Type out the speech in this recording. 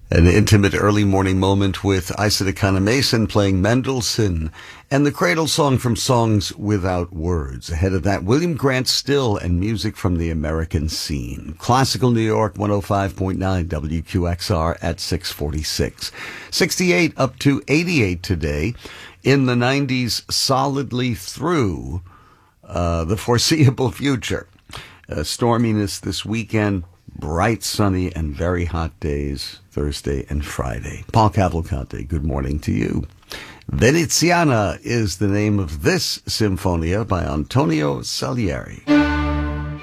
An intimate early morning moment with Isaac Mason playing Mendelssohn and the Cradle Song from Songs Without Words. Ahead of that, William Grant Still and music from the American scene. Classical New York 105.9 WQXR at 646. 68 up to 88 today. In the 90s, solidly through the foreseeable future. Storminess this weekend. Bright, sunny, and very hot days Thursday and Friday. Paul Cavalcante, good morning to you. Veneziana is the name of this Sinfonia by Antonio Salieri.